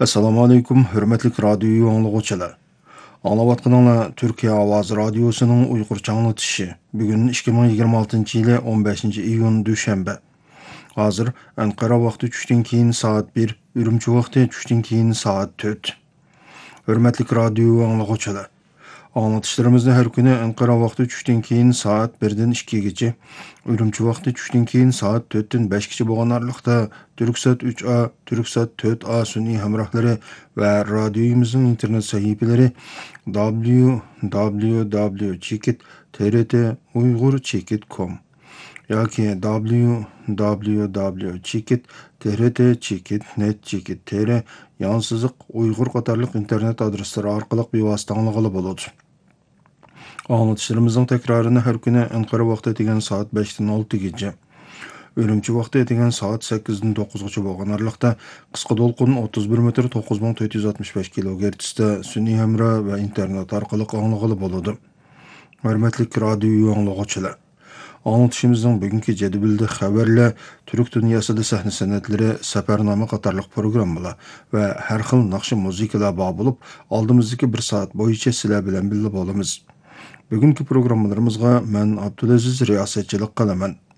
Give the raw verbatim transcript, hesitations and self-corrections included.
Assalomu alaykum, hurmatli radio anglag'uvchilar. Anglayotganinglar Turkiya Ovoz radiosining Uyg'urcha anglatishi. Bugun ikki ming yigirma oltinchi yili o'n beshinchi iyun dushanba. Hozir Anqara vaqti tushdan keyin soat bir, Urumchi vaqti tushdan keyin soat to'rt. Hurmatli radio anglag'uvchilar. Anlatışlarımızda her kuni Ankara vaqti tushdan keyin soat birdan ikkigacha, Urumchi vaqti tushdan keyin soat to'rtdan beshgacha bo'lgan araliqda Turksat uch A, Turksat to'rt A sun'iy hamrohlari va radioyimizning internet sahifalari w w w chekit trt uyg'ur chekit dot com yoki w w w chekit trt chekit net chekit tr yansızıq uyg'ur qatorliq internet adreslari orqali bevosita anglag'ili bo'ladi. Anlatışlarımızın tekrarını her güne Ankara vaqti degan soat beshdan oltigacha, Urumchi vaqti degan soat sakkizdan to'qqizgacha bo'lgan araliqda qisqa to'lqin o'ttiz bir metr to'qqiz ming to'rt yuz oltmish besh kilogertsda sun'iy hamro va internet orqali anglag'ili bo'ladi. Hurmatli radio anglag'uvchilar. Anlatışımızın bugünkü jadvalida xabarlar, Türk dunyosida sahna sanatlari, safarnoma qatorliq programmalar va har xil naqshi muzikalar bor bo'lib, oldimizdagi bir soat bo'yicha sizlar bilan birga bo'lamiz. Bugünkü programmalarımızga men Abdulaziz riyosatchilik qilaman.